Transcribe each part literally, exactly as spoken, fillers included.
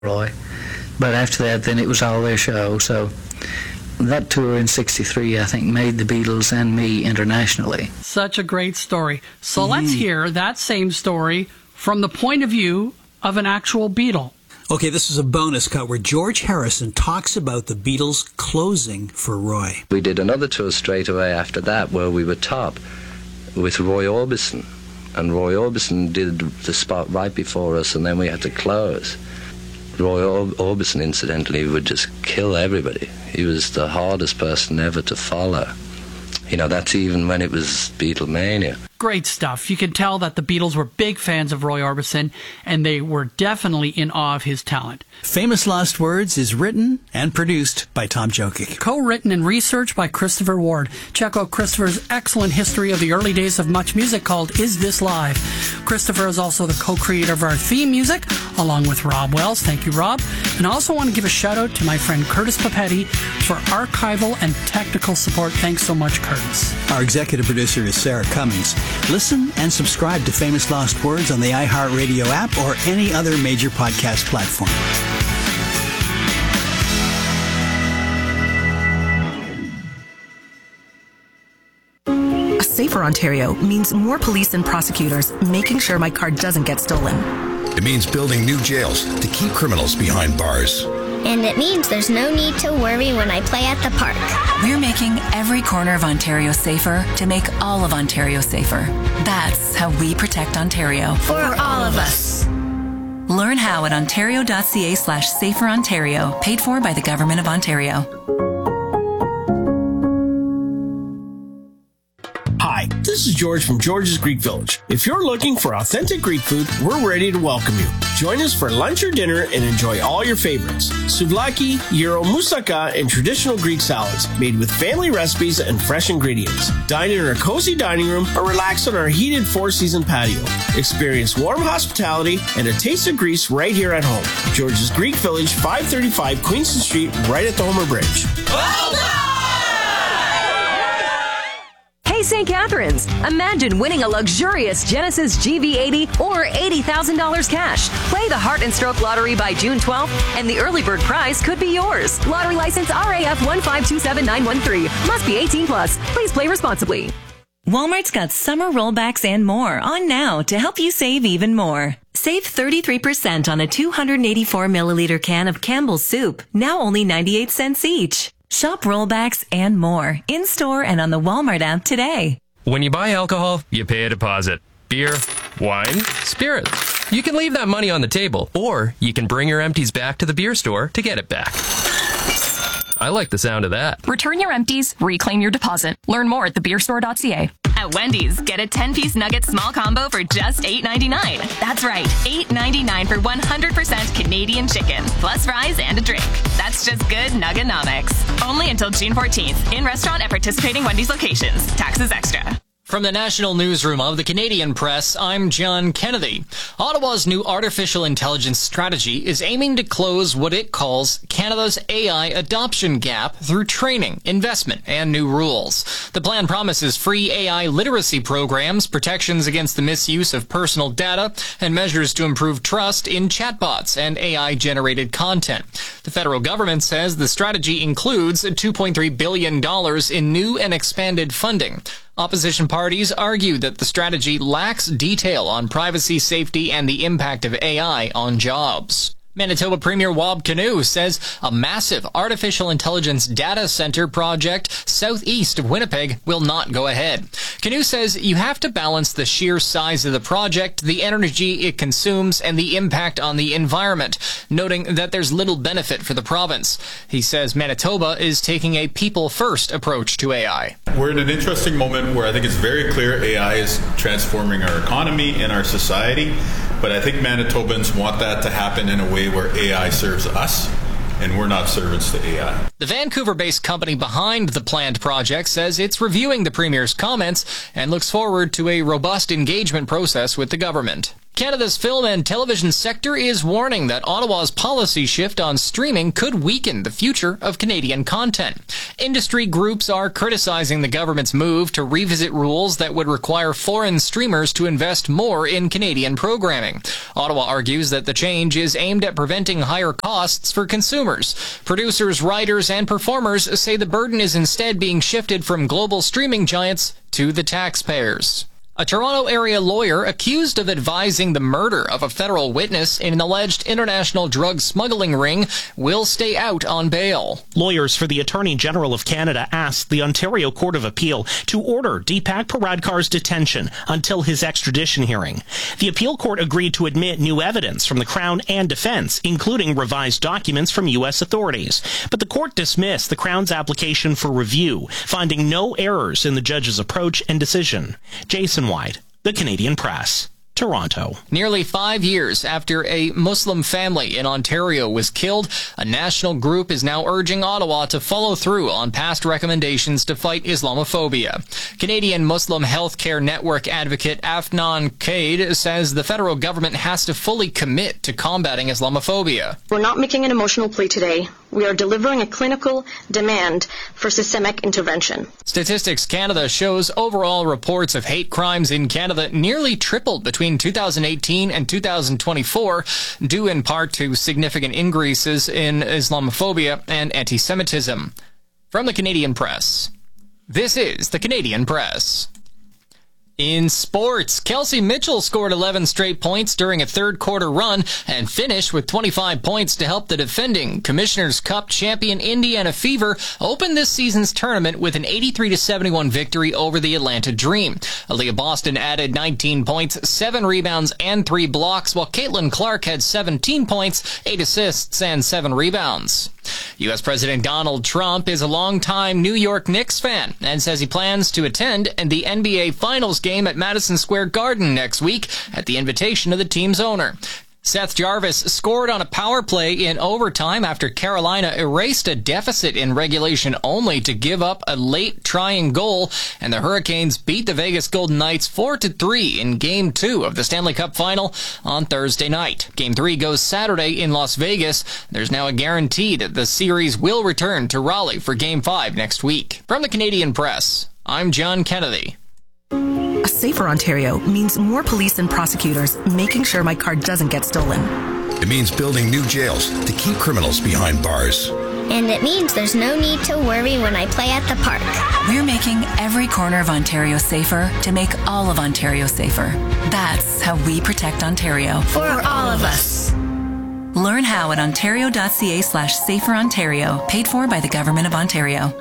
Roy. But after that, then it was all their show. So that tour in sixty-three, I think, made the Beatles and me internationally. Such a great story. So Mm-hmm. let's hear that same story from the point of view of an actual Beatle. Okay, this is a bonus cut where George Harrison talks about the Beatles closing for Roy. We did another tour straight away after that where we were top with Roy Orbison. And Roy Orbison did the spot right before us, and then we had to close. Roy Or- Orbison, incidentally, would just kill everybody. He was the hardest person ever to follow. You know, that's even when it was Beatlemania. Great stuff. You can tell that the Beatles were big fans of Roy Orbison, and they were definitely in awe of his talent. Famous Last Words is written and produced by Tom Jokic. Co-written and researched by Christopher Ward. Check out Christopher's excellent history of the early days of Much Music called Is This Live? Christopher is also the co-creator of our theme music, along with Rob Wells. Thank you, Rob. And I also want to give a shout-out to my friend Curtis Papetti for archival and technical support. Thanks so much, Curtis. Our executive producer is Sarah Cummings. Listen and subscribe to Famous Lost Words on the iHeartRadio app or any other major podcast platform. A safer Ontario means more police and prosecutors making sure my car doesn't get stolen. It means building new jails to keep criminals behind bars. And it means there's no need to worry when I play at the park. We're making every corner of Ontario safer to make all of Ontario safer. That's how we protect Ontario. For all of us. Learn how at ontario.ca slash safer Ontario, paid for by the Government of Ontario. Hi, this is George from George's Greek Village. If you're looking for authentic Greek food, we're ready to welcome you. Join us for lunch or dinner and enjoy all your favorites. Souvlaki, gyro, moussaka, and traditional Greek salads made with family recipes and fresh ingredients. Dine in our cozy dining room or relax on our heated four-season patio. Experience warm hospitality and a taste of Greece right here at home. George's Greek Village, five thirty-five Queenston Street, right at the Homer Bridge. Well done! Hey, Saint Catharines, imagine winning a luxurious Genesis G V eighty or eighty thousand dollars cash. Play the Heart and Stroke Lottery by June twelfth, and the early bird prize could be yours. Lottery license R A F one five two seven nine one three. Must be eighteen plus. Please play responsibly. Walmart's got summer rollbacks and more on now to help you save even more. Save thirty-three percent on a two hundred eighty-four milliliter can of Campbell's soup, now only ninety-eight cents each. Shop rollbacks and more in-store and on the Walmart app today. When you buy alcohol, you pay a deposit. Beer, wine, spirits. You can leave that money on the table, or you can bring your empties back to the beer store to get it back. I like the sound of that. Return your empties, reclaim your deposit. Learn more at the beer store dot c a. At Wendy's, get a ten-piece nugget small combo for just eight ninety-nine. That's right, eight ninety-nine for one hundred percent Canadian chicken, plus fries and a drink. That's just good Nugganomics. Only until June fourteenth. In restaurant at participating Wendy's locations. Taxes extra. From the National Newsroom of the Canadian Press, I'm John Kennedy. Ottawa's new artificial intelligence strategy is aiming to close what it calls Canada's A I adoption gap through training, investment, and new rules. The plan promises free A I literacy programs, protections against the misuse of personal data, and measures to improve trust in chatbots and A I-generated content. The federal government says the strategy includes two point three billion dollars in new and expanded funding. Opposition parties argue that the strategy lacks detail on privacy, safety, and the impact of A I on jobs. Manitoba Premier Wab Kinew says a massive artificial intelligence data center project southeast of Winnipeg will not go ahead. Kinew says you have to balance the sheer size of the project, the energy it consumes, and the impact on the environment, noting that there's little benefit for the province. He says Manitoba is taking a people-first approach to A I. We're in an interesting moment where I think it's very clear A I is transforming our economy and our society, but I think Manitobans want that to happen in a way where A I serves us and we're not servants to A I. The Vancouver-based company behind the planned project says it's reviewing the Premier's comments and looks forward to a robust engagement process with the government. Canada's film and television sector is warning that Ottawa's policy shift on streaming could weaken the future of Canadian content. Industry groups are criticizing the government's move to revisit rules that would require foreign streamers to invest more in Canadian programming. Ottawa argues that the change is aimed at preventing higher costs for consumers. Producers, writers, and performers say the burden is instead being shifted from global streaming giants to the taxpayers. A Toronto area lawyer accused of advising the murder of a federal witness in an alleged international drug smuggling ring will stay out on bail. Lawyers for the Attorney General of Canada asked the Ontario Court of Appeal to order Deepak Paradkar's detention until his extradition hearing. The appeal court agreed to admit new evidence from the Crown and defense, including revised documents from U S authorities. But the court dismissed the Crown's application for review, finding no errors in the judge's approach and decision. Jason White, The Canadian Press, Toronto. Nearly five years after a Muslim family in Ontario was killed, a national group is now urging Ottawa to follow through on past recommendations to fight Islamophobia. Canadian Muslim Healthcare Network advocate Afnan Kaid says the federal government has to fully commit to combating Islamophobia. We're not making an emotional plea today. We are delivering a clinical demand for systemic intervention. Statistics Canada shows overall reports of hate crimes in Canada nearly tripled between two thousand eighteen and two thousand twenty-four, due in part to significant increases in Islamophobia and anti-Semitism. From the Canadian Press, this is the Canadian Press. In sports, Kelsey Mitchell scored eleven straight points during a third-quarter run and finished with twenty-five points to help the defending Commissioner's Cup champion Indiana Fever open this season's tournament with an eighty-three to seventy-one victory over the Atlanta Dream. Aaliyah Boston added nineteen points, seven rebounds, and three blocks, while Caitlin Clark had seventeen points, eight assists, and seven rebounds. U S President Donald Trump is a longtime New York Knicks fan and says he plans to attend the N B A Finals game at Madison Square Garden next week at the invitation of the team's owner. Seth Jarvis scored on a power play in overtime after Carolina erased a deficit in regulation only to give up a late trying goal, and the Hurricanes beat the Vegas Golden Knights four to three in Game two of the Stanley Cup Final on Thursday night. Game three goes Saturday in Las Vegas. There's now a guarantee that the series will return to Raleigh for Game five next week. From the Canadian Press, I'm John Kennedy. A safer Ontario means more police and prosecutors making sure my car doesn't get stolen. It means building new jails to keep criminals behind bars. And it means there's no need to worry when I play at the park. We're making every corner of Ontario safer to make all of Ontario safer. That's how we protect Ontario. For all of us. Learn how at ontario.ca slash safer Ontario, paid for by the Government of Ontario.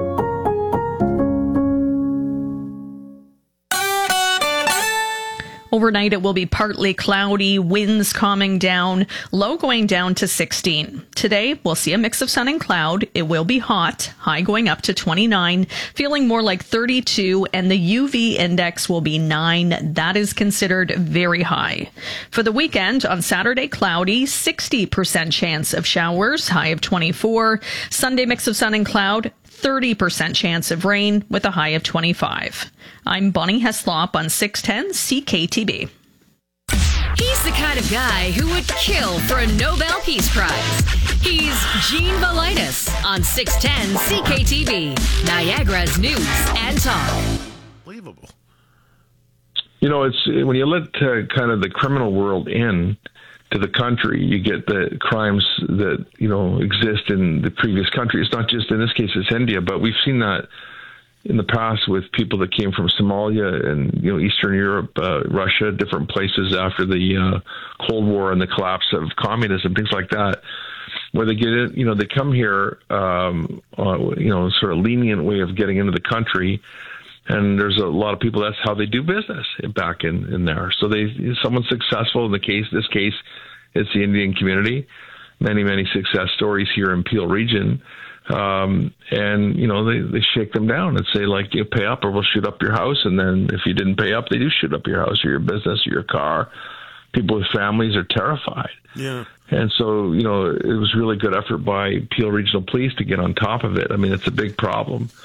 Overnight, it will be partly cloudy, winds calming down, low going down to sixteen. Today, we'll see a mix of sun and cloud. It will be hot, high going up to twenty-nine, feeling more like thirty-two, and the U V index will be nine. That is considered very high. For the weekend, on Saturday, cloudy, sixty percent chance of showers, high of twenty-four. Sunday, mix of sun and cloud, thirty percent chance of rain with a high of twenty-five. I'm Bonnie Heslop on six ten C K T B. He's the kind of guy who would kill for a Nobel Peace Prize. He's Gene Valitis on six ten C K T B, Niagara's news and talk. Unbelievable. You know, it's when you let uh, kind of the criminal world in to the country, you get the crimes that, you know, exist in the previous country. It's not just, in this case, it's India, but we've seen that in the past with people that came from Somalia and, you know, Eastern Europe, uh, Russia, different places after the uh, Cold War and the collapse of communism, things like that, where they get in, you know, they come here, um, uh, you know, sort of lenient way of getting into the country. And there's a lot of people, that's how they do business back in, in there. So they, someone's successful in the case, this case, it's the Indian community. Many, many success stories here in Peel region. Um, and, you know, they, they shake them down and say, like, you pay up or we'll shoot up your house. And then if you didn't pay up, they do shoot up your house or your business or your car. People with families are terrified. Yeah. And so, you know, it was really good effort by Peel Regional Police to get on top of it. I mean, it's a big problem.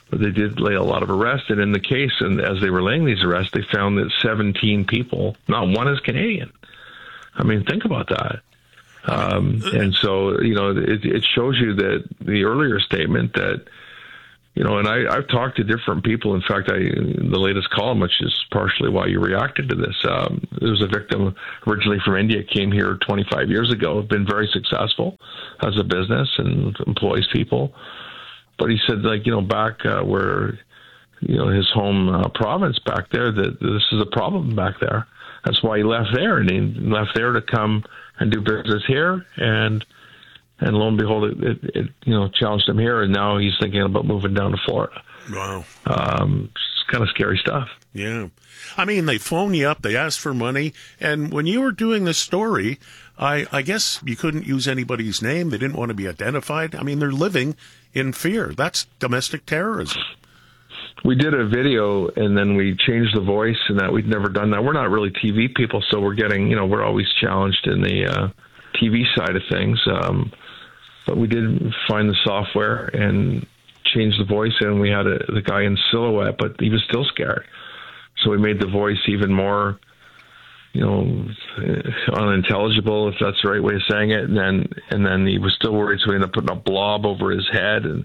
but they did lay a lot of arrests. And in the case, and as they were laying these arrests, they found that seventeen people, not one is Canadian. I mean, think about that. Um, and so, you know, it, it shows you that the earlier statement that, you know, and I, I've talked to different people. In fact, I, the latest column, which is partially why you reacted to this, um, there was a victim originally from India, came here twenty-five years ago, been very successful as a business and employs people. But he said, like, you know, back uh, where, you know, his home uh, province back there, that this is a problem back there. That's why he left there, and he left there to come and do business here. And and lo and behold, it, it, it you know challenged him here, and now he's thinking about moving down to Florida. Wow, um, it's kind of scary stuff. Yeah, I mean, they phone you up, they ask for money, and when you were doing this story, I, I guess you couldn't use anybody's name. They didn't want to be identified. I mean, they're living in fear. That's domestic terrorism. We did a video, and then we changed the voice, and that we'd never done that. We're not really T V people, so we're getting, you know, we're always challenged in the uh, T V side of things. Um, but we did find the software and change the voice, and we had a, the guy in silhouette, but he was still scared. So we made the voice even more, you know, unintelligible, if that's the right way of saying it. And then, and then he was still worried, so we ended up putting a blob over his head. And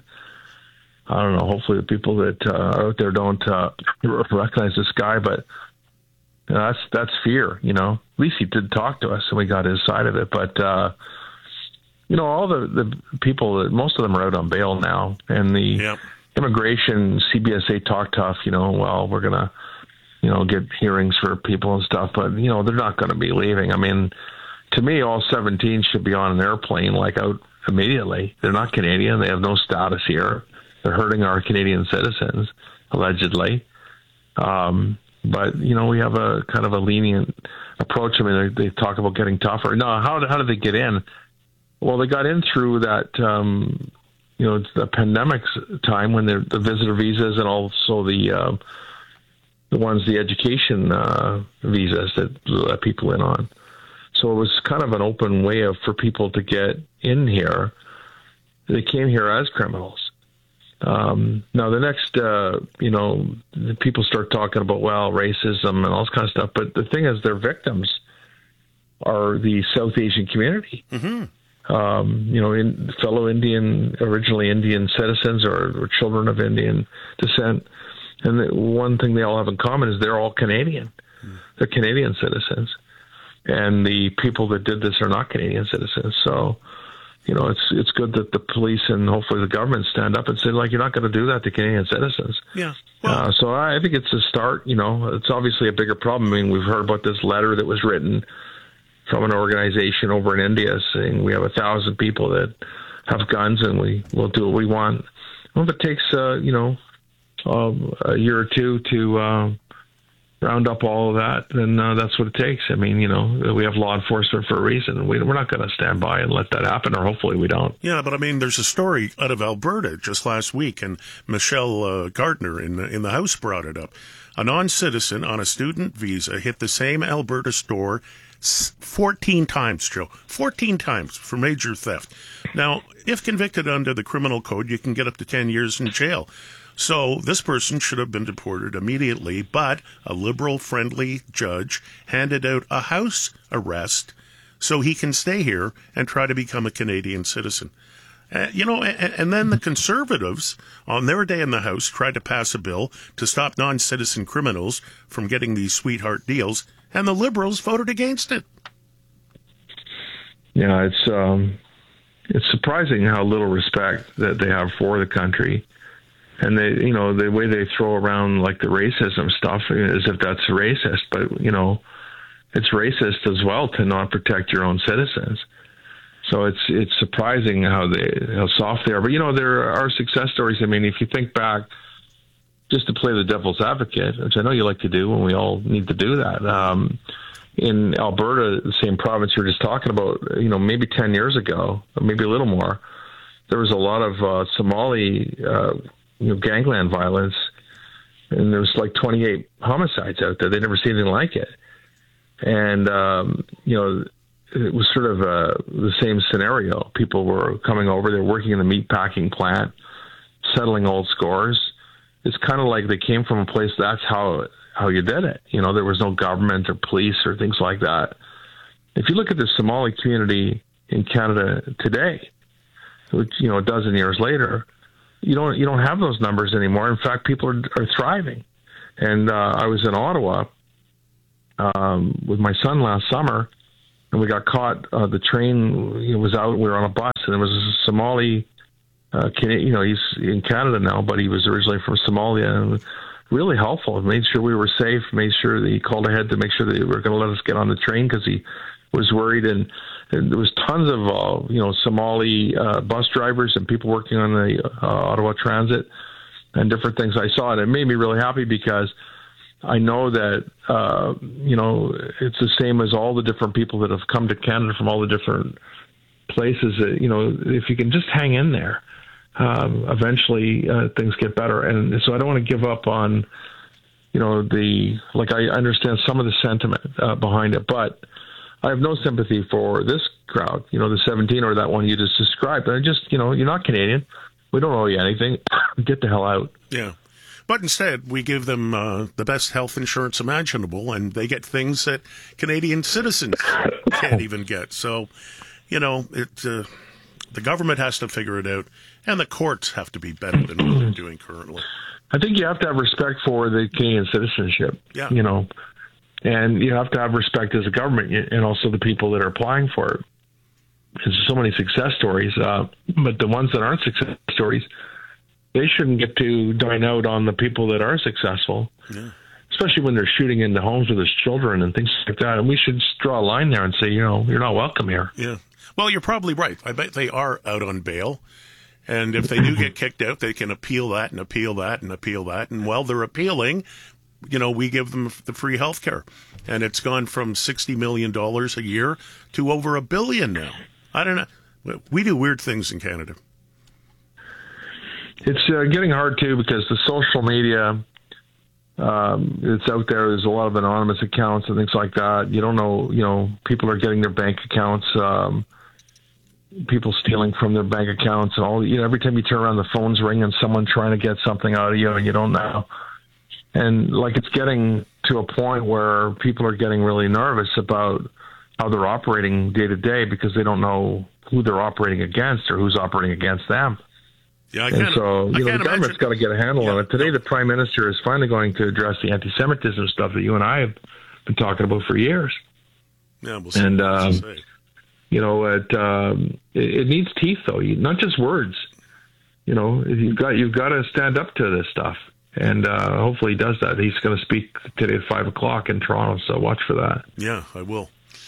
I don't know, hopefully the people that uh, are out there don't uh, recognize this guy, but you know, that's that's fear, you know. At least he did talk to us, and we got his side of it. But, uh, you know, all the, the people, most of them are out on bail now. And the yep. immigration, C B S A talk tough, you know, well, we're going to, you know, get hearings for people and stuff. But, you know, they're not going to be leaving. I mean, to me, all seventeen should be on an airplane, like, out immediately. They're not Canadian. They have no status here. They're hurting our Canadian citizens, allegedly. Um, but, you know, we have a kind of a lenient approach. I mean, they, they talk about getting tougher. No, how, how did they get in? Well, they got in through that, um, you know, the pandemic time when the visitor visas and also the uh, the ones, the education uh, visas that let people in on. So it was kind of an open way of for people to get in here. They came here as criminals. Um, now, the next, uh, you know, people start talking about, well, racism and all this kind of stuff. But the thing is, their victims are the South Asian community. Mm-hmm. Um, you know, in, fellow Indian, originally Indian citizens or, or children of Indian descent. And the one thing they all have in common is they're all Canadian. Mm. They're Canadian citizens. And the people that did this are not Canadian citizens. So, you know, it's it's good that the police and hopefully the government stand up and say, like, you're not going to do that to Canadian citizens. Yeah. Well, uh, so I think it's a start. You know, it's obviously a bigger problem. I mean, we've heard about this letter that was written from an organization over in India saying we have a thousand people that have guns and we will do what we want. Well, if it takes, uh, you know, uh, a year or two to uh, round up all of that, then uh, that's what it takes. I mean, you know, we have law enforcement for a reason. We, we're not going to stand by and let that happen, or hopefully we don't. Yeah, but I mean, there's a story out of Alberta just last week, and Michelle uh, Gardner in the, in the House brought it up. A non-citizen on a student visa hit the same Alberta store fourteen times, Joe. fourteen times for major theft. Now, if convicted under the criminal code, you can get up to ten years in jail. So this person should have been deported immediately, but a liberal-friendly judge handed out a house arrest so he can stay here and try to become a Canadian citizen. Uh, you know, and, and then the Conservatives, on their day in the House, tried to pass a bill to stop non-citizen criminals from getting these sweetheart deals, and the Liberals voted against it. Yeah, it's um, it's surprising how little respect that they have for the country. And they, you know, the way they throw around like the racism stuff as if that's racist, but you know, it's racist as well to not protect your own citizens. So it's it's surprising how they how soft they are. But you know, there are success stories. I mean, if you think back, just to play the devil's advocate, which I know you like to do, and we all need to do that. Um, in Alberta, the same province you were just talking about, you know, maybe ten years ago, or maybe a little more, there was a lot of uh, Somali. Uh, you know, gangland violence, and there was like twenty-eight homicides out there. They'd never seen anything like it. And, um, you know, it was sort of uh, the same scenario. People were coming over, they were working in the meat packing plant, settling old scores, it's kind of like they came from a place that's how how you did it. You know, there was no government or police or things like that. If you look at the Somali community in Canada today, which, you know, a dozen years later, you don't you don't have those numbers anymore. In fact, people are, are thriving. And uh, I was in Ottawa um, with my son last summer, and we got caught. Uh, the train you know, was out. We were on a bus, and there was a Somali. Uh, Canadian, you know, he's in Canada now, but he was originally from Somalia, and really helpful. Made sure we were safe. Made sure that he called ahead to make sure that they were going to let us get on the train because he was worried. And, and there was tons of uh, you know Somali uh, bus drivers and people working on the uh, Ottawa Transit and different things I saw, and it made me really happy because I know that uh, you know it's the same as all the different people that have come to Canada from all the different places. That, you know, if you can just hang in there. Um, eventually uh, things get better. And so I don't want to give up on, you know, the, like I understand some of the sentiment uh, behind it, but I have no sympathy for this crowd, you know, the seventeen or that one you just described. I just, you know, you're not Canadian. We don't owe you anything. Get the hell out. Yeah. But instead, we give them uh, the best health insurance imaginable, and they get things that Canadian citizens can't even get. So, you know, it, uh, the government has to figure it out. And the courts have to be better than what they're doing currently. I think you have to have respect for the Canadian citizenship, yeah. you know, and you have to have respect as a government and also the people that are applying for it. There's so many success stories, uh, but the ones that aren't success stories, they shouldn't get to dine out on the people that are successful, yeah. especially when they're shooting into homes with his children and things like that. And we should draw a line there and say, you know, you're not welcome here. Yeah. Well, you're probably right. I bet they are out on bail. And if they do get kicked out, they can appeal that and appeal that and appeal that. And while they're appealing, you know, we give them the free health care. And it's gone from sixty million dollars a year to over a billion now. I don't know. We do weird things in Canada. It's uh, getting hard, too, because the social media um, it's out there. There's a lot of anonymous accounts and things like that. You don't know, you know, people are getting their bank accounts um people stealing from their bank accounts and all, you know, every time you turn around, the phone's ringing, someone trying to get something out of you and you don't know. And like, it's getting to a point where people are getting really nervous about how they're operating day to day because they don't know who they're operating against or who's operating against them. Yeah, I and can't, so, you I know, the government's got to get a handle yeah, on it. Today, no. The Prime Minister is finally going to address the anti-Semitism stuff that you and I have been talking about for years. Yeah, we'll see and, what um, say. You know, it, um, it it needs teeth, though. You, not just words. You know, you've got you've got to stand up to this stuff, and uh, hopefully he does that. He's going to speak today at five o'clock in Toronto, so watch for that. Yeah, I will.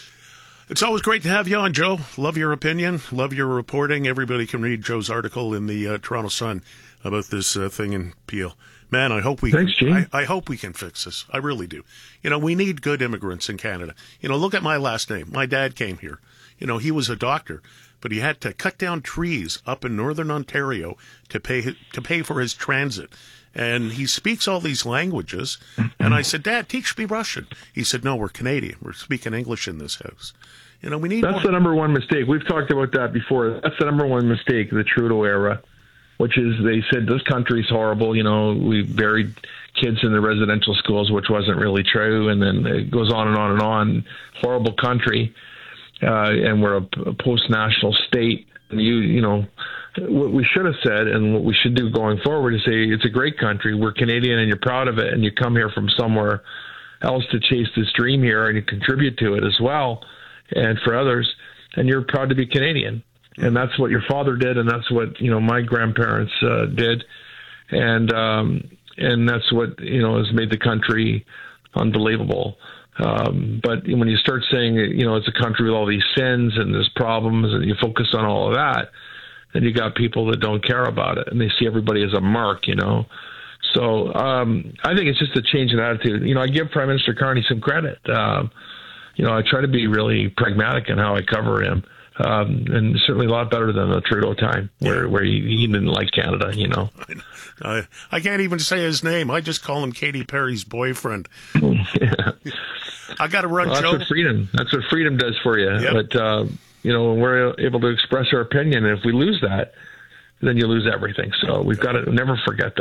It's always great to have you on, Joe. Love your opinion. Love your reporting. Everybody can read Joe's article in the uh, Toronto Sun about this uh, thing in Peel. Man, I hope we Thanks, can, Gene. I, I hope we can fix this. I really do. You know, we need good immigrants in Canada. You know, look at my last name. My dad came here. You know, he was a doctor, but he had to cut down trees up in northern Ontario to pay to pay for his transit. And he speaks all these languages. And I said, Dad, teach me Russian. He said, no, we're Canadian. We're speaking English in this house. You know, we need That's more. the number one mistake. We've talked about that before. That's the number one mistake of the Trudeau era, which is they said this country's horrible. You know, we buried kids in the residential schools, which wasn't really true. And then it goes on and on and on. Horrible country. Uh, and we're a, a post-national state. And you, you know, what we should have said and what we should do going forward is say it's a great country. We're Canadian, and you're proud of it, and you come here from somewhere else to chase this dream here, and you contribute to it as well, and for others, and you're proud to be Canadian. And that's what your father did, and that's what you know my grandparents uh, did, and um, and that's what you know has made the country unbelievable. Um, but when you start saying, you know, it's a country with all these sins and there's problems and you focus on all of that, then you got people that don't care about it and they see everybody as a mark, you know. So um, I think it's just a change in attitude. You know, I give Prime Minister Carney some credit. Um, you know, I try to be really pragmatic in how I cover him. Um, and certainly a lot better than the Trudeau time where, yeah. where he, he didn't like Canada, you know. I, I can't even say his name. I just call him Katy Perry's boyfriend. yeah. I got to run, well, Joe. That's what freedom. That's what freedom does for you. Yep. But uh, you know, when we're able to express our opinion, and if we lose that, then you lose everything. So we've got to never forget that.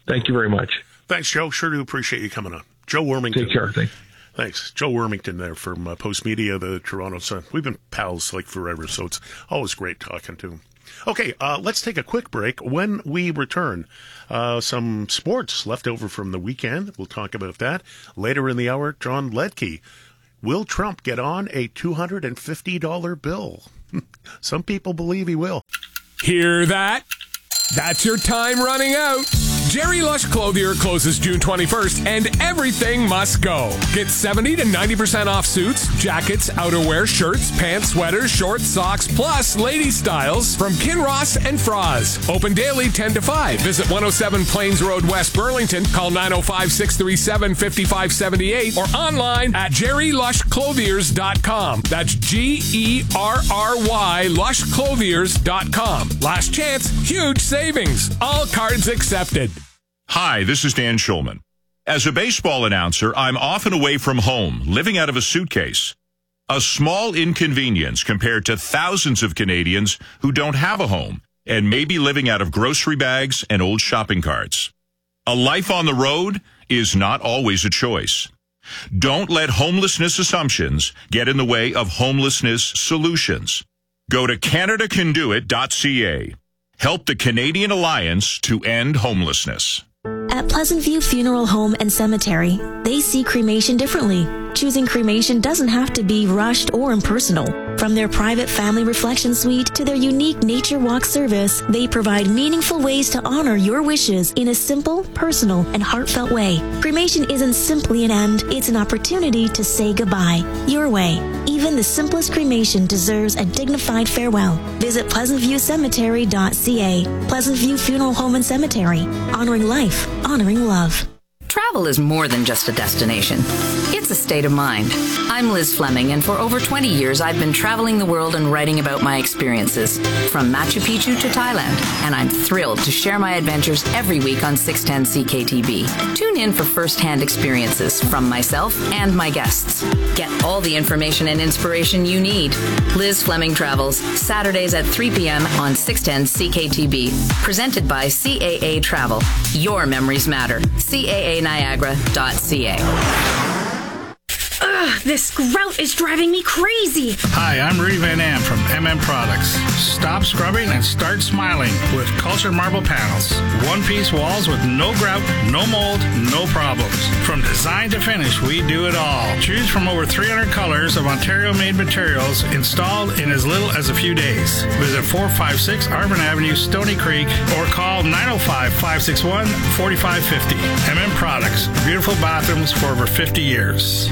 Thank you very much. Thanks, Joe. Sure do appreciate you coming on. Joe Wormington. Take care. Thanks. Thanks. Joe Wormington there from uh, Post Media, the Toronto Sun. We've been pals like forever, so it's always great talking to him. Okay, uh, let's take a quick break. When we return, uh, some sports left over from the weekend. We'll talk about that. Later in the hour, John Ledke. Will Trump get on a two hundred fifty dollars bill? Some people believe he will. Hear that? That's your time running out. Jerry Lush Clothier closes June twenty-first, and everything must go. Get seventy to ninety percent off suits, jackets, outerwear, shirts, pants, sweaters, shorts, socks, plus lady styles from Kinross and Froz. Open daily ten to five. Visit one oh seven Plains Road, West Burlington. Call nine oh five, six three seven, five five seven eight or online at jerry lush clothiers dot com. That's G E R R Y lush clothiers dot com. Last chance, huge savings. All cards accepted. Hi, this is Dan Schulman. As a baseball announcer, I'm often away from home, living out of a suitcase. A small inconvenience compared to thousands of Canadians who don't have a home and may be living out of grocery bags and old shopping carts. A life on the road is not always a choice. Don't let homelessness assumptions get in the way of homelessness solutions. Go to canada can do it dot c a. Help the Canadian Alliance to end homelessness. At Pleasant View Funeral Home and Cemetery, they see cremation differently. Choosing cremation doesn't have to be rushed or impersonal. From their private family reflection suite to their unique nature walk service, they provide meaningful ways to honor your wishes in a simple, personal, and heartfelt way. Cremation isn't simply an end, it's an opportunity to say goodbye. Your way. Even the simplest cremation deserves a dignified farewell. Visit pleasant view cemetery dot c a. Pleasant View Funeral Home and Cemetery. Honoring life, honoring love. Travel is more than just a destination. It's a state of mind. I'm Liz Fleming, and for over twenty years, I've been traveling the world and writing about my experiences, from Machu Picchu to Thailand, and I'm thrilled to share my adventures every week on six ten C K T V. Tune in for first-hand experiences from myself and my guests. Get all the information and inspiration you need. Liz Fleming Travels, Saturdays at three p.m. on six ten C K T V. Presented by C A A Travel. Your memories matter. C A A Niagara dot c a. Ugh, this grout is driving me crazy. Hi, I'm Rudy Van Am from M M Products. Stop scrubbing and start smiling with Cultured Marble Panels. One-piece walls with no grout, no mold, no problems. From design to finish, we do it all. Choose from over three hundred colors of Ontario-made materials installed in as little as a few days. Visit four five six Arvin Avenue, Stony Creek, or call nine oh five, five six one, four five five oh. M M Products. Beautiful bathrooms for over fifty years.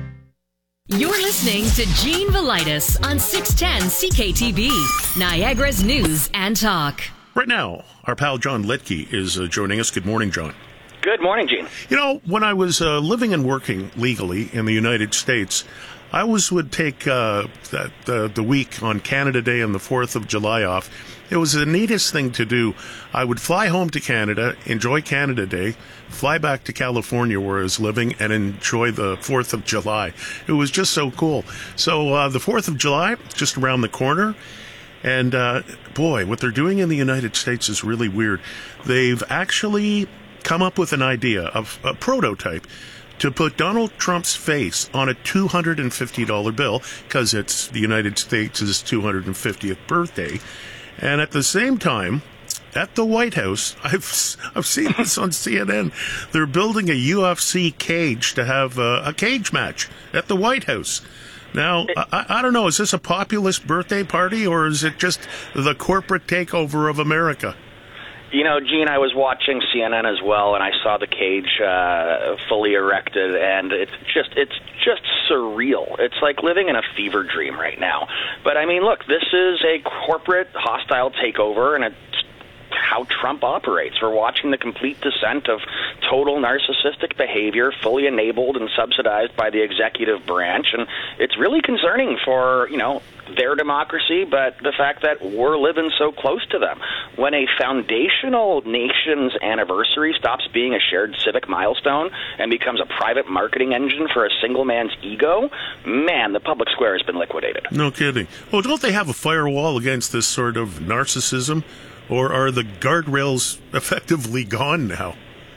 You're listening to Gene Velitis on six ten C K T V, Niagara's News and Talk. Right now, our pal John Ledke is uh, joining us. Good morning, John. Good morning, Gene. You know, when I was uh, living and working legally in the United States, I always would take uh, that, uh, the week on Canada Day and the fourth of July off. It was the neatest thing to do. I would fly home to Canada, enjoy Canada Day, fly back to California where I was living, and enjoy the fourth of July. It was just so cool. So uh, the fourth of July, just around the corner. And, uh, boy, what they're doing in the United States is really weird. They've actually come up with an idea, of a prototype, to put Donald Trump's face on a two hundred fifty dollars bill, because it's the United States' two hundred fiftieth birthday. And at the same time, at the White House, I've I've seen this on C N N, they're building a U F C cage to have a, a cage match at the White House. Now, I, I don't know, is this a populist birthday party, or is it just the corporate takeover of America? You know, Gene, I was watching C N N as well, and I saw the cage uh, fully erected, and it's just it's just surreal. It's like living in a fever dream right now. But, I mean, look, this is a corporate hostile takeover, and it's how Trump operates. We're watching the complete descent of total narcissistic behavior, fully enabled and subsidized by the executive branch, and it's really concerning for, you know, their democracy, but the fact that we're living so close to them. When a foundational nation's anniversary stops being a shared civic milestone and becomes a private marketing engine for a single man's ego, man, the public square has been liquidated. No kidding. Oh, don't they have a firewall against this sort of narcissism? Or are the guardrails effectively gone now?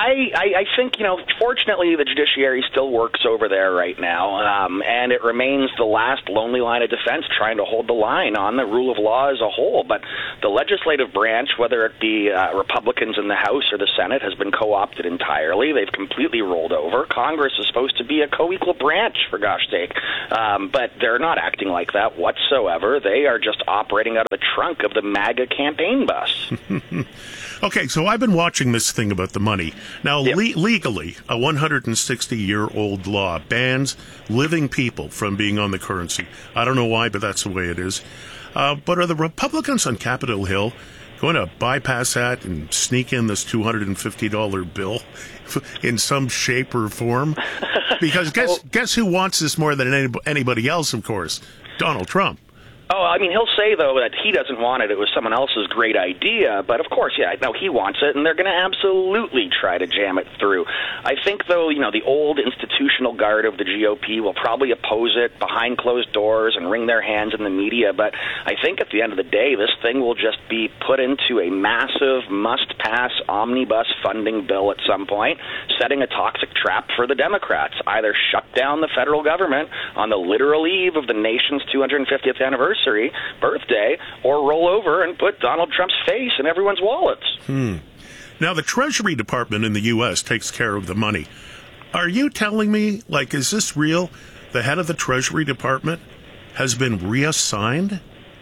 I, I, I think, you know, fortunately the judiciary still works over there right now, um, and it remains the last lonely line of defense trying to hold the line on the rule of law as a whole. But the legislative branch, whether it be uh, Republicans in the House or the Senate, has been co-opted entirely. They've completely rolled over. Congress is supposed to be a co-equal branch, for gosh sake, um, but they're not acting like that whatsoever. They are just operating out of the trunk of the MAGA campaign bus. Okay, so I've been watching this thing about the money. Now, yep. le- legally, a one hundred sixty-year-old law bans living people from being on the currency. I don't know why, but that's the way it is. Uh, but are the Republicans on Capitol Hill going to bypass that and sneak in this two hundred fifty dollars bill in some shape or form? Because guess, guess who wants this more than any- anybody else, of course? Donald Trump. Oh, I mean, he'll say, though, that he doesn't want it. It was someone else's great idea. But, of course, yeah, no, he wants it, and they're going to absolutely try to jam it through. I think, though, you know, the old institutional guard of the G O P will probably oppose it behind closed doors and wring their hands in the media. But I think at the end of the day, this thing will just be put into a massive must-pass omnibus funding bill at some point, setting a toxic trap for the Democrats. Either shut down the federal government on the literal eve of the nation's two hundred fiftieth anniversary, birthday, or roll over and put Donald Trump's face in everyone's wallets. Hmm. Now, the Treasury Department in the U S takes care of the money. Are you telling me, like, is this real? The head of the Treasury Department has been reassigned?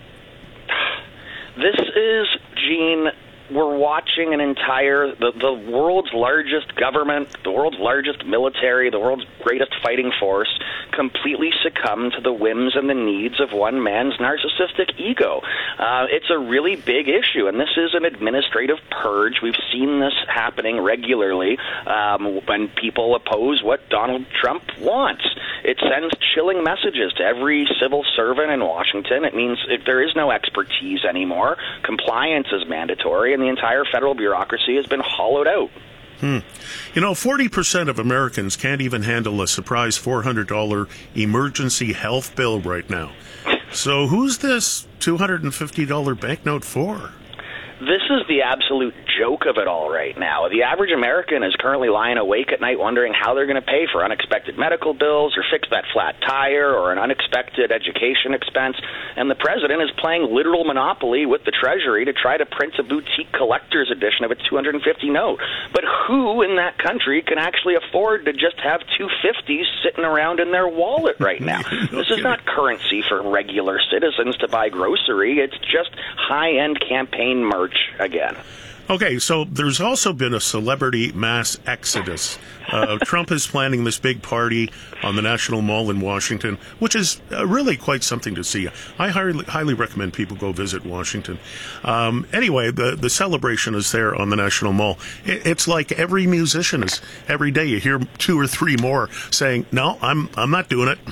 This is, Gene, we're watching an entire, the, the world's largest government, the world's largest military, the world's greatest fighting force completely succumb to the whims and the needs of one man's narcissistic ego. Uh, it's a really big issue, and this is an administrative purge. We've seen this happening regularly um, when people oppose what Donald Trump wants. It sends chilling messages to every civil servant in Washington. It means if there is no expertise anymore, compliance is mandatory, and the entire federal bureaucracy has been hollowed out. Hmm. You know, forty percent of Americans can't even handle a surprise four hundred dollars emergency health bill right now. So who's this two hundred fifty dollars banknote for? This is the absolute joke of it all right now. The average American is currently lying awake at night wondering how they're going to pay for unexpected medical bills or fix that flat tire or an unexpected education expense. And the president is playing literal monopoly with the Treasury to try to print a boutique collector's edition of a two hundred fifty note. But who in that country can actually afford to just have two fifties sitting around in their wallet right now? no this is not currency for regular citizens to buy grocery. It's just high-end campaign merch again. Okay, so there's also been a celebrity mass exodus. Uh, Trump is planning this big party on the National Mall in Washington, which is uh, really quite something to see. I highly, highly recommend people go visit Washington. Um, anyway, the, the celebration is there on the National Mall. It, it's like every musician is, every day you hear two or three more saying, no, I'm I'm not doing it.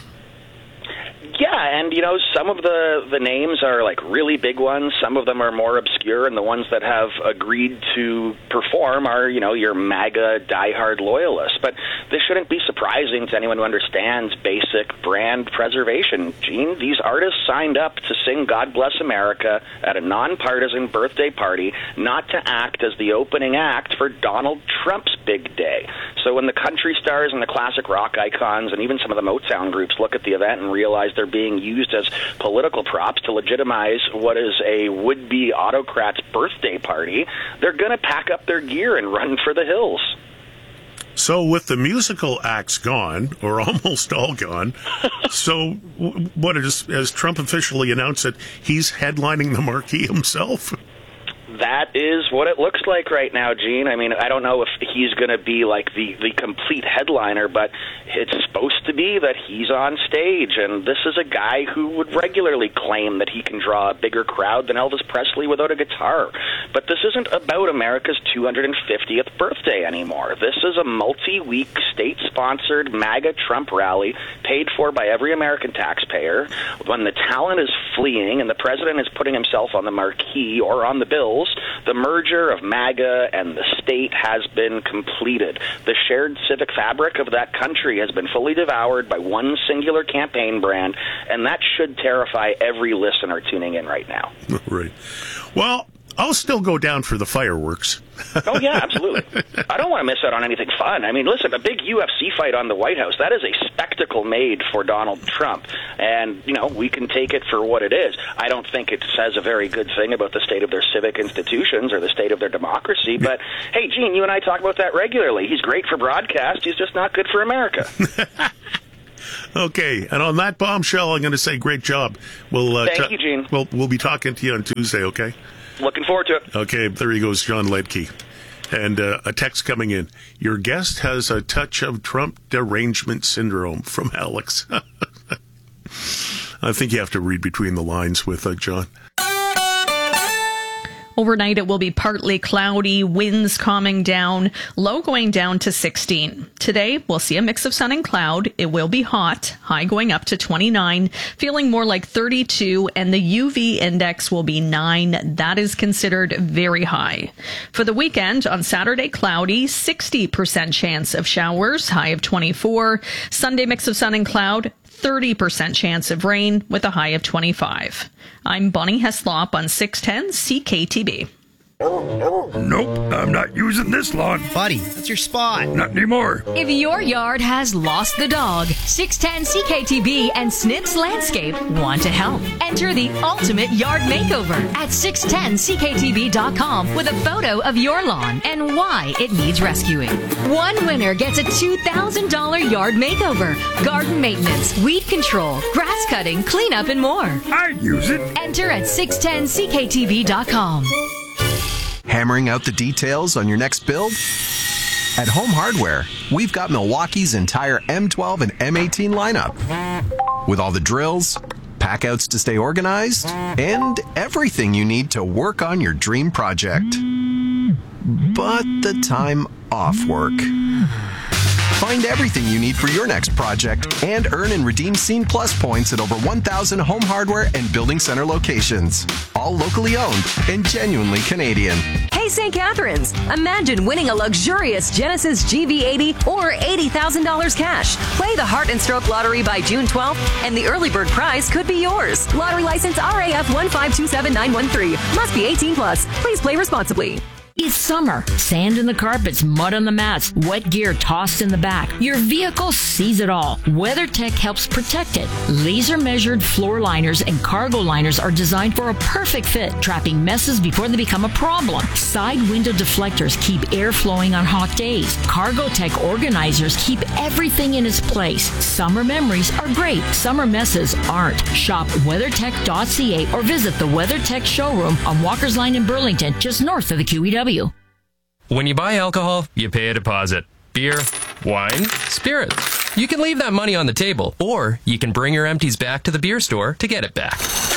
Yeah, and, you know, some of the, the names are, like, really big ones. Some of them are more obscure, and the ones that have agreed to perform are, you know, your MAGA diehard loyalists. But this shouldn't be surprising to anyone who understands basic brand preservation. Gene, these artists signed up to sing God Bless America at a nonpartisan birthday party, not to act as the opening act for Donald Trump's big day. So when the country stars and the classic rock icons and even some of the Motown groups look at the event and realize they're being used as political props to legitimize what is a would-be autocrat's birthday party, they're going to pack up their gear and run for the hills. So with the musical acts gone, or almost all gone, so what is, has Trump officially announced that he's headlining the marquee himself? That is what it looks like right now, Gene. I mean, I don't know if he's going to be like the, the complete headliner, but it's supposed to be that he's on stage. And this is a guy who would regularly claim that he can draw a bigger crowd than Elvis Presley without a guitar. But this isn't about America's two hundred fiftieth birthday anymore. This is a multi-week state-sponsored MAGA Trump rally paid for by every American taxpayer. When the talent is fleeing and the president is putting himself on the marquee or on the bills, the merger of MAGA and the state has been completed. The shared civic fabric of that country has been fully devoured by one singular campaign brand, and that should terrify every listener tuning in right now. Right. Well, I'll still go down for the fireworks. Oh, yeah, absolutely. I don't want to miss out on anything fun. I mean, listen, a big U F C fight on the White House, that is a spectacle made for Donald Trump. And, you know, we can take it for what it is. I don't think it says a very good thing about the state of their civic institutions or the state of their democracy. But, hey, Gene, you and I talk about that regularly. He's great for broadcast. He's just not good for America. Okay, and on that bombshell, I'm going to say great job. We'll, uh, Thank t- you, Gene. We'll, we'll be talking to you on Tuesday, okay? Looking forward to it. Okay, there he goes, John Ledke. And uh, a text coming in. Your guest has a touch of Trump derangement syndrome from Alex. I think you have to read between the lines with uh, John. Overnight, it will be partly cloudy, winds calming down, low going down to sixteen. Today, we'll see a mix of sun and cloud. It will be hot, high going up to twenty-nine, feeling more like thirty-two, and the U V index will be nine. That is considered very high. For the weekend, on Saturday, cloudy, sixty percent chance of showers, high of twenty-four. Sunday, mix of sun and cloud, thirty percent chance of rain with a high of twenty-five. I'm Bonnie Heslop on six ten C K T B. Nope, I'm not using this lawn. Buddy, that's your spot. Not anymore. If your yard has lost the dog, six ten C K T B and Snips Landscape want to help. Enter the ultimate yard makeover at six ten C K T B dot com with a photo of your lawn and why it needs rescuing. One winner gets a two thousand dollars yard makeover, garden maintenance, weed control, grass cutting, cleanup, and more. I'd use it. Enter at six ten C K T B dot com. Hammering out the details on your next build? At Home Hardware, we've got Milwaukee's entire M twelve and M eighteen lineup. With all the drills, packouts to stay organized, and everything you need to work on your dream project. But the time off work. Find everything you need for your next project and earn and redeem Scene Plus points at over one thousand Home Hardware and Building Center locations. All locally owned and genuinely Canadian. Hey, Saint Catharines! Imagine winning a luxurious Genesis G V eighty or eighty thousand dollars cash. Play the Heart and Stroke Lottery by June twelfth, and the early bird prize could be yours. Lottery license R A F one five two seven nine one three. Must be eighteen plus. Please play responsibly. It's summer. Sand in the carpets, mud on the mats, wet gear tossed in the back. Your vehicle sees it all. WeatherTech helps protect it. Laser measured floor liners and cargo liners are designed for a perfect fit, trapping messes before they become a problem. Side window deflectors keep air flowing on hot days. CargoTech organizers keep everything in its place. Summer memories are great. Summer messes aren't. Shop weathertech dot c a or visit the WeatherTech showroom on Walker's Line in Burlington, just north of the Q E W. When you buy alcohol, you pay a deposit. Beer, wine, spirits. You can leave that money on the table, or you can bring your empties back to the beer store to get it back.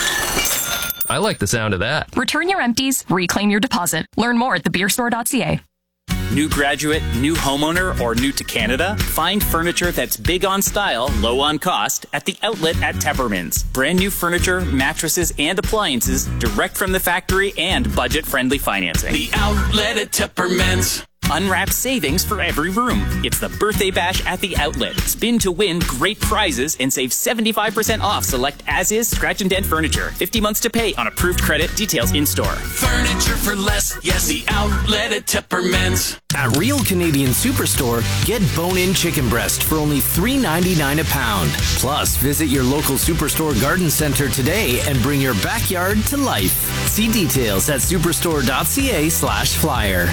I like the sound of that. Return your empties, reclaim your deposit. Learn more at the beer store dot c a. New graduate, new homeowner, or new to Canada? Find furniture that's big on style, low on cost at the outlet at Tepperman's. Brand new furniture, mattresses, and appliances direct from the factory and budget-friendly financing. The outlet at Tepperman's. Unwrapped savings for every room. It's the birthday bash at the outlet. Spin to win great prizes and save seventy-five percent off select as-is scratch and dent furniture. fifty months to pay on approved credit. Details in store. Furniture for less. Yes, the outlet at Tepperman's. At Real Canadian Superstore, get bone-in chicken breast for only three ninety-nine a pound. Plus, visit your local Superstore garden center today and bring your backyard to life. See details at superstore dot c a slash flyer.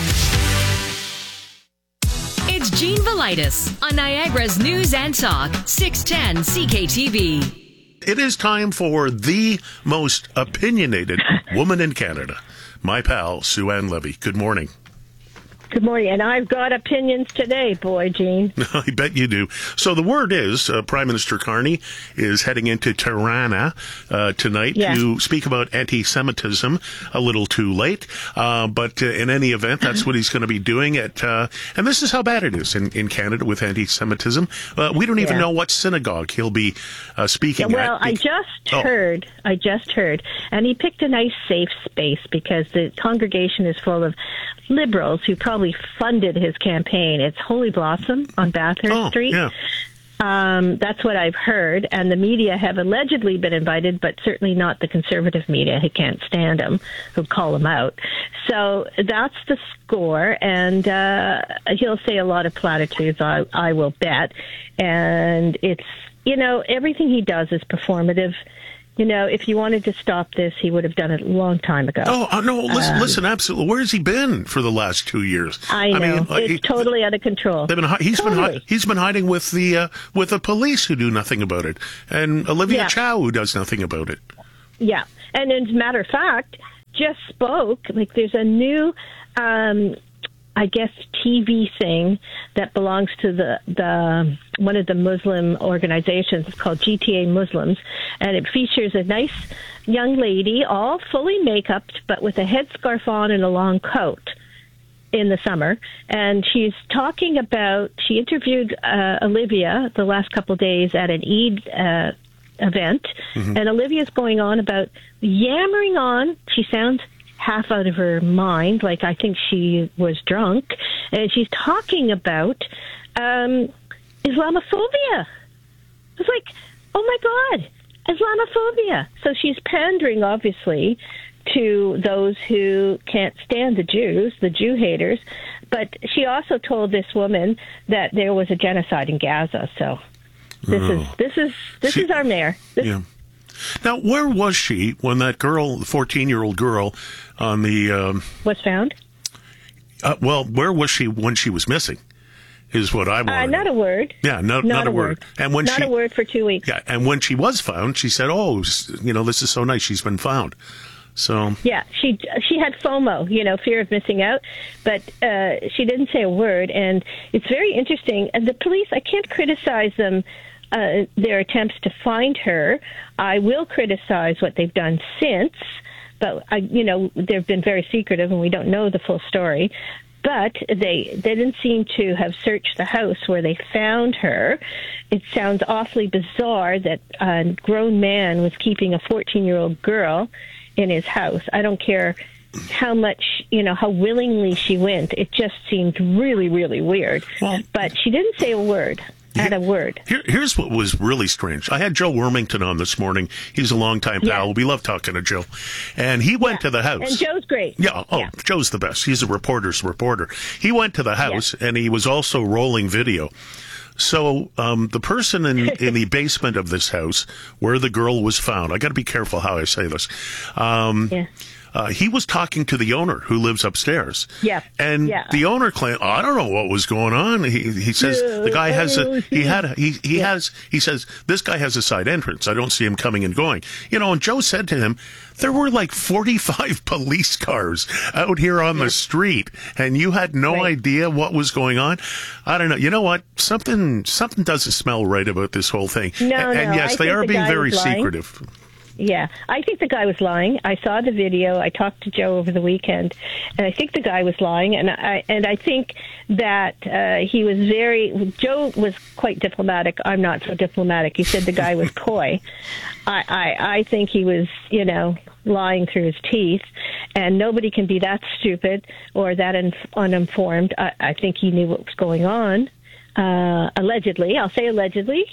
It's Gene Velitis on Niagara's News and Talk, six ten C K T V. It is time for the most opinionated woman in Canada, my pal, Sue Ann Levy. Good morning. Good morning, and I've got opinions today, boy, Gene. I bet you do. So the word is uh, Prime Minister Carney is heading into Tirana uh, tonight yeah. to speak about anti-Semitism. A little too late, uh, but uh, in any event, that's what he's going to be doing. At uh, and this is how bad it is in, in Canada with anti-Semitism. Uh, we don't even yeah. know what synagogue he'll be uh, speaking yeah, well, at. Well, I just oh. heard, I just heard, and he picked a nice safe space because the congregation is full of liberals who probably funded his campaign. It's Holy Blossom on Bathurst oh, Street. Yeah. Um, that's what I've heard. And the media have allegedly been invited, but certainly not the conservative media who can't stand him, who call him out. So that's the score. And uh, he'll say a lot of platitudes, I, I will bet. And it's, you know, everything he does is performative. You know, if you wanted to stop this, he would have done it a long time ago. Oh, uh, no, listen, um, listen, absolutely. Where has he been for the last two years? I know. I mean, it's he, totally out of control. They've been, he's totally. been he's been hiding with the uh, with the police who do nothing about it, and Olivia Yeah. Chow who does nothing about it. Yeah. And as a matter of fact, just spoke, like there's a new, um, I guess, T V thing that belongs to the, the one of the Muslim organizations. It's called G T A Muslims, and it features a nice young lady, all fully make-upped, but with a headscarf on and a long coat in the summer. And she's talking about, she interviewed uh, Olivia the last couple of days at an Eid uh, event, Mhm. and Olivia's going on about yammering on. She sounds half out of her mind, like I think she was drunk, and she's talking about um, Islamophobia. It's like, oh my God, Islamophobia. So she's pandering, obviously, to those who can't stand the Jews, the Jew haters, but she also told this woman that there was a genocide in Gaza. So this Oh. is this is this She- is our mayor. This, Yeah. Now, where was she when that girl, the fourteen-year-old girl, on the um, was found? Uh, well, where was she when she was missing? Is what I want. Uh, not a word. Yeah, no, not, Not a a word. word. And when Not she, a word for two weeks. yeah, and when she was found, she said, "Oh, s- you know, this is so nice. She's been found." So Yeah, she she had FOMO, you know, fear of missing out, but uh, she didn't say a word, and it's very interesting. And the police, I can't criticize them, uh, their attempts to find her. I will criticize what they've done since, but I, you know, they've been very secretive, and we don't know the full story. But they, they didn't seem to have searched the house where they found her. It sounds awfully bizarre that a grown man was keeping a fourteen-year-old girl in his house. I don't care how much, you know, how willingly she went. It just seemed really, really weird. But she didn't say a word. Not a word. Here, here's what was really strange. I had Joe Wormington on this morning. He's a longtime pal. Yeah. We love talking to Joe. And he went to the house. And Joe's great. Yeah, oh, Yeah. Joe's the best. He's a reporter's reporter. He went to the house, and he was also rolling video. So um, the person in, in the basement of this house where the girl was found, I got to be careful how I say this. Um, yeah. Uh, he was talking to the owner who lives upstairs. Yeah. And Yeah. the owner claimed, oh, I don't know what was going on. He he says the guy has a he had a, he he has he says this guy has a side entrance. I don't see him coming and going. You know, and Joe said to him, there were like forty-five police cars out here on the street, and you had no Right. idea what was going on. I don't know. You know what? Something something doesn't smell right about this whole thing. No, and, and no, yes, I they think are the being guy very was lying. secretive. Yeah, I think the guy was lying. I saw the video. I talked to Joe over the weekend, and I think the guy was lying. And I and I think that uh, he was very. Joe was quite diplomatic. I'm not so diplomatic. He said the guy was coy. I, I I think he was, you know, lying through his teeth, and nobody can be that stupid or that un- uninformed. I, I think he knew what was going on. Uh, allegedly, I'll say allegedly,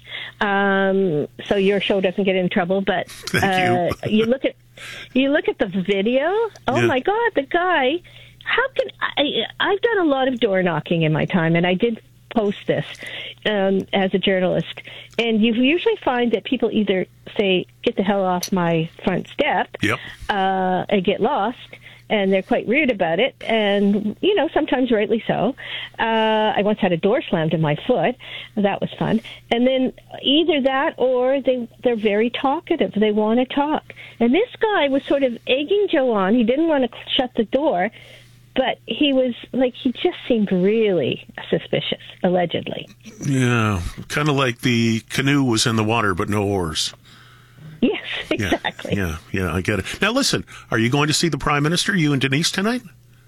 um, so your show doesn't get in trouble. But uh, Thank you. you look at you look at the video. Oh Yeah. my God, the guy! How can I? I've done a lot of door knocking in my time, and I did post this um, as a journalist. And you usually find that people either say, "Get the hell off my front step," Yep. uh, and get lost. And they're quite rude about it, and, you know, sometimes rightly so. Uh, I once had a door slammed in my foot. That was fun. And then either that or they, they're very talkative. They want to talk. And this guy was sort of egging Joe on. He didn't want to shut the door, but he was, like, he just seemed really suspicious, allegedly. Yeah, kind of like the canoe was in the water but no oars. Yes, exactly. Yeah, yeah, yeah, I get it. Now, listen, are you going to see the Prime Minister, you and Denise, tonight?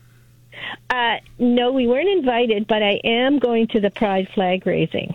Uh, no, we weren't invited, but I am going to the Pride flag raising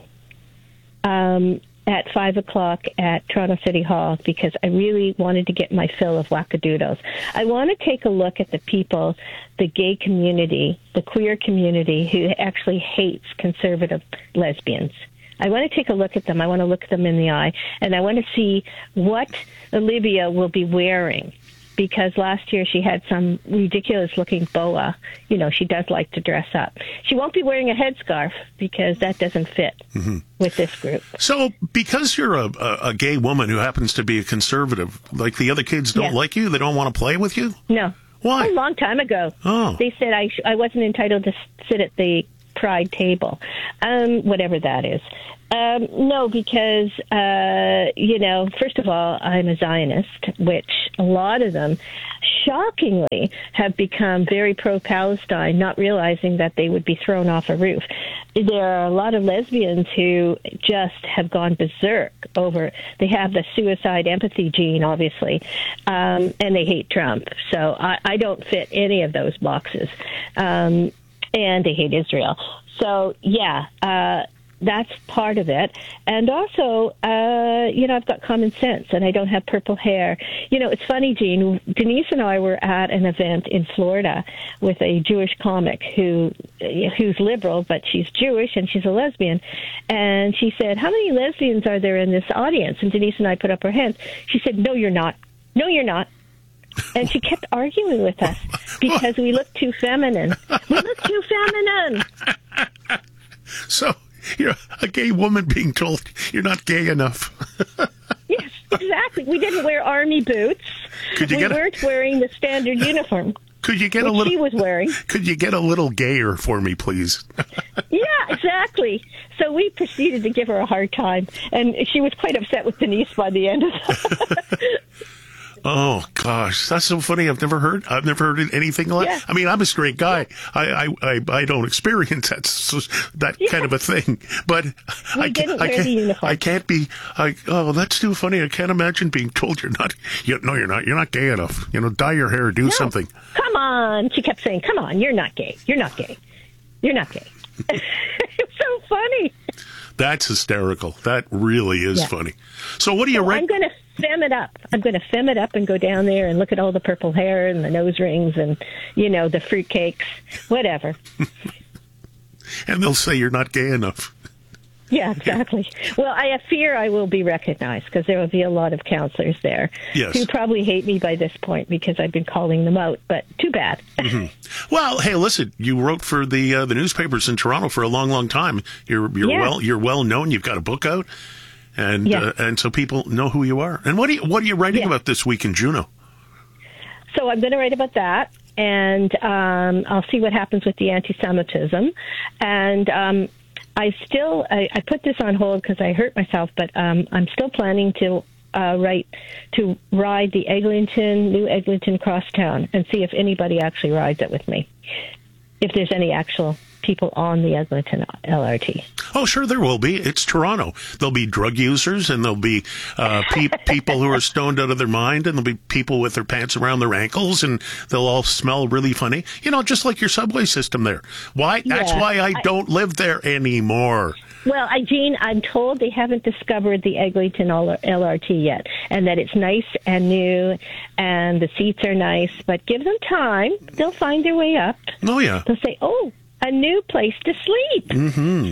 um, at five o'clock at Toronto City Hall because I really wanted to get my fill of wackadoodles. I want to take a look at the people, the gay community, the queer community who actually hates conservative lesbians. I want to take a look at them. I want to look them in the eye, and I want to see what Olivia will be wearing. Because last year she had some ridiculous-looking boa. You know, she does like to dress up. She won't be wearing a headscarf because that doesn't fit mm-hmm. with this group. So because you're a, a, a gay woman who happens to be a conservative, like the other kids don't yeah. like you? They don't want to play with you? No. Why? A long time ago. Oh. They said I, sh- I wasn't entitled to sit at the pride table, um, whatever that is. Um, no, because, uh, you know, first of all, I'm a Zionist, which a lot of them, shockingly, have become very pro-Palestine, not realizing that they would be thrown off a roof. There are a lot of lesbians who just have gone berserk over, they have the suicide empathy gene, obviously, um, and they hate Trump. So I, I don't fit any of those boxes. Um, and they hate Israel. So, yeah, uh, that's part of it. And also, uh, you know, I've got common sense and I don't have purple hair. You know, it's funny, Jean, Denise and I were at an event in Florida with a Jewish comic who who's liberal, but she's Jewish and she's a lesbian. And she said, how many lesbians are there in this audience? And Denise and I put up our hands. She said, no, you're not. No, you're not. And she kept arguing with us because we look too feminine. We look too feminine. So you're a gay woman being told you're not gay enough. Yes, exactly. We didn't wear army boots. Could you we get a, weren't wearing the standard uniform. Could you get which a little? She was wearing. Could you get a little gayer for me, please? Yeah, exactly. So we proceeded to give her a hard time, and she was quite upset with Denise by the end of it. Oh gosh, that's so funny. I've never heard. I've never heard anything like. Yeah. I mean, I'm a straight guy. I I I, I don't experience that that yeah. kind of a thing. But we I didn't can't. wear I can't, the uniform. I can't be. I oh, that's too funny. I can't imagine being told you're not. You, no, you're not. You're not gay enough. You know, dye your hair, do no. something. Come on, she kept saying, "Come on, you're not gay. You're not gay. You're not gay." It's so funny. That's hysterical. That really is yeah. funny. So what do you so rank? I'm going to fem it up. I'm going to fem it up and go down there and look at all the purple hair and the nose rings and, you know, the fruitcakes, whatever. And they'll say you're not gay enough. Yeah, exactly. Well, I fear I will be recognized because there will be a lot of counselors there yes. who probably hate me by this point because I've been calling them out, but too bad. Mm-hmm. Well, hey, listen, you wrote for the uh, the newspapers in Toronto for a long, long time. You're you're yeah. well you're well known. You've got a book out, and yeah. uh, and so people know who you are. And what are you what are you writing yeah. about this week in Juneau? So I'm going to write about that, and um, I'll see what happens with the anti-Semitism, and. Um, I still, I, I put this on hold because I hurt myself, but um, I'm still planning to uh, write, to ride the Eglinton, New Eglinton Crosstown and see if anybody actually rides it with me. If there's any actual people on the Eglinton L R T. Oh, sure there will be. It's Toronto. There'll be drug users and there'll be uh, pe- people who are stoned out of their mind and there'll be people with their pants around their ankles and they'll all smell really funny. You know, just like your subway system there. Why? Yeah, That's why I, I don't live there anymore. Well, I, Jean, I'm told they haven't discovered the Eglinton L R T yet, and that it's nice and new, and the seats are nice, but give them time. They'll find their way up. Oh, yeah. They'll say, oh, a new place to sleep. Mm-hmm.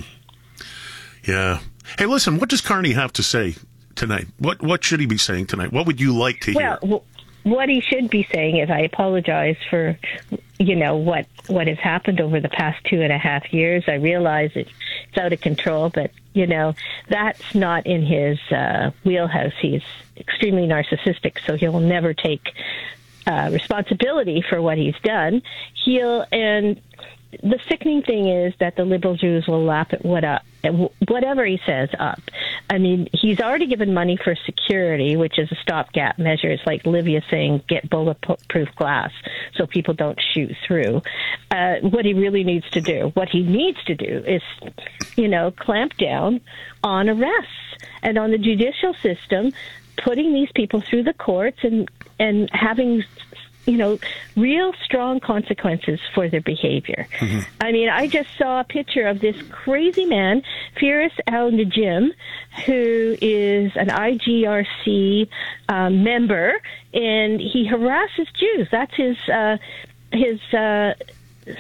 Yeah. Hey, listen, what does Carney have to say tonight? What What should he be saying tonight? What would you like to hear? Well, what he should be saying is, I apologize for, you know, what what has happened over the past two and a half years. I realize it's, it's out of control, but, you know, that's not in his uh, wheelhouse. He's extremely narcissistic, so he'll never take uh, responsibility for what he's done. He'll, and the sickening thing is that the liberal Jews will laugh at what up, whatever he says up. I mean, he's already given money for security, which is a stopgap measure. It's like Livia saying, get bulletproof glass so people don't shoot through. Uh, what he really needs to do, what he needs to do is, you know, clamp down on arrests and on the judicial system, putting these people through the courts and, and having, you know, real strong consequences for their behavior. Mm-hmm. I mean, I just saw a picture of this crazy man, Firas al-Najim, who is an I G R C um, member, and he harasses Jews. That's his, uh, his, uh,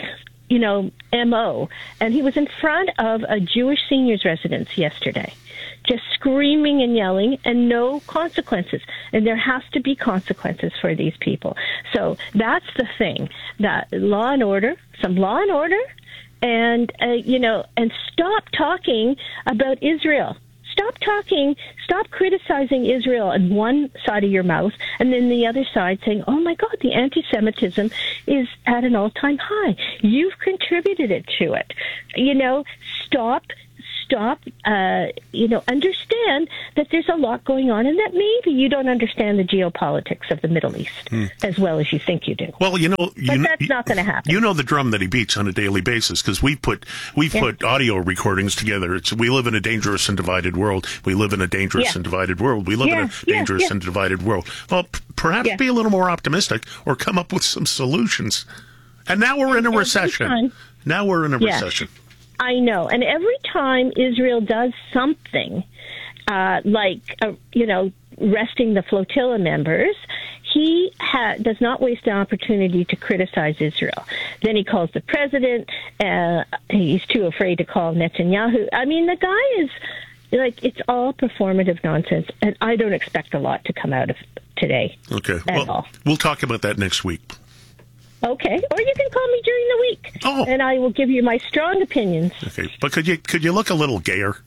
you know, M O. And he was in front of a Jewish seniors residence yesterday, just screaming and yelling, and no consequences. And there has to be consequences for these people. So that's the thing, that law and order, some law and order, and, uh, you know, and stop talking about Israel. Stop talking, stop criticizing Israel on one side of your mouth, and then the other side saying, oh my God, the anti-Semitism is at an all-time high. You've contributed it to it. You know, stop, stop, uh, you know, understand that there's a lot going on, and that maybe you don't understand the geopolitics of the Middle East hmm. as well as you think you do. Well, you know, you, but that's not going to happen. You know the drum that he beats on a daily basis, because we've put we've yeah. put audio recordings together. It's we live in a dangerous and divided world. We live in a dangerous yeah. and divided world. We live yeah. in a dangerous yeah. and divided world. Well, p- perhaps yeah. be a little more optimistic, or come up with some solutions. And now we're in a recession. Time, now we're in a yeah. recession. I know. And every time Israel does something, uh, like, uh, you know, arresting the flotilla members, he ha- does not waste an opportunity to criticize Israel. Then he calls the president. Uh, he's too afraid to call Netanyahu. I mean, the guy is, like, it's all performative nonsense. And I don't expect a lot to come out of today. Okay. At well, all. We'll talk about that next week. Okay, or you can call me during the week, oh. and I will give you my strong opinions. Okay, but could you could you look a little gayer?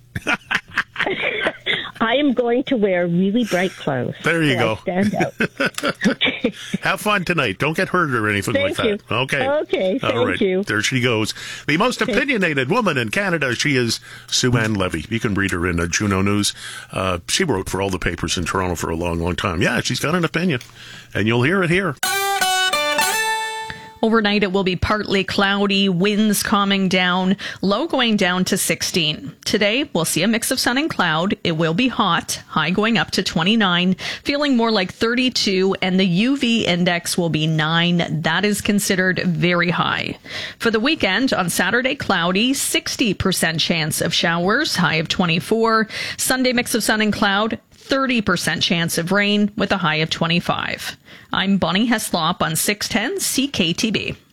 I am going to wear really bright clothes. There you so go. I stand out. Okay. Have fun tonight. Don't get hurt or anything Thank like you. that. Okay. Okay. Thank All right. you. There she goes. The most okay. opinionated woman in Canada. She is Sue Ann Levy. You can read her in uh, Juno News. Uh, she wrote for all the papers in Toronto for a long, long time. Yeah, she's got an opinion, and you'll hear it here. Overnight, it will be partly cloudy, winds calming down, low going down to sixteen. Today, we'll see a mix of sun and cloud. It will be hot, high going up to twenty-nine, feeling more like thirty-two, and the U V index will be nine. That is considered very high. For the weekend, on Saturday, cloudy, sixty percent chance of showers, high of twenty-four. Sunday, mix of sun and cloud, thirty percent chance of rain with a high of twenty-five. I'm Bonnie Heslop on six ten C K T B.